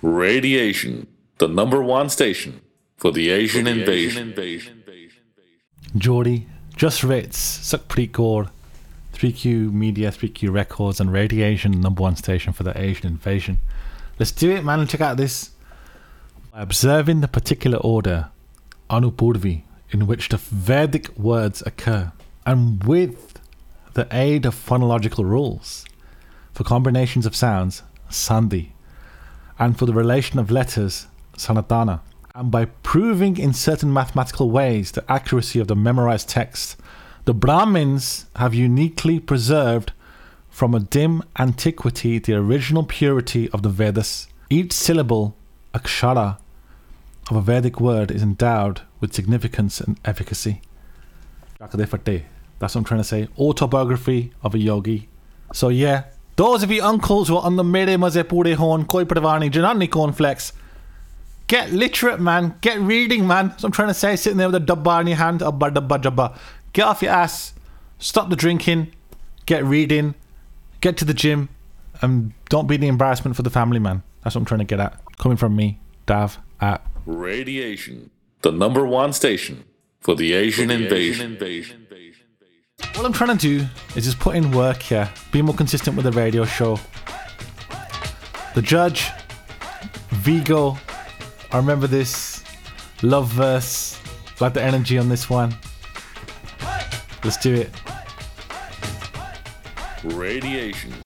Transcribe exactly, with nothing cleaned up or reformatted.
Radiation, the number one station for the Asian for the invasion. Asian invasion. Geordie, Just Ritz, Suck Preet Gore, three Q Media, three Q Records, and Radiation, number one station for the Asian invasion. Let's do it, man. Check out this. By observing the particular order, Anupurvi, in which the Vedic words occur, and with the aid of phonological rules, for combinations of sounds, Sandhi, and for the relation of letters, Sanatana, and by proving in certain mathematical ways the accuracy of the memorized text, the Brahmins have uniquely preserved from a dim antiquity the original purity of the Vedas. Each syllable, akshara, of a Vedic word is endowed with significance and efficacy. That's what I'm trying to say. Autobiography of a yogi. So yeah, those of you uncles who are on the Mere Maze Pure Hon, Koi Pradvani, Janani Cornflakes, get literate, man. Get reading, man. That's what I'm trying to say. Sitting there with a dabba in your hand. Abba dabba jabba. Get off your ass. Stop the drinking. Get reading. Get to the gym. And don't be the embarrassment for the family, man. That's what I'm trying to get at. Coming from me, Dav, at Radiation, the number one station for the Asian, for the invasion. Asian invasion. All I'm trying to do is just put in work here. Be more consistent with the radio show. The Judge, Vigo, I remember this. Love verse. Like the energy on this one. Let's do it. Radiation,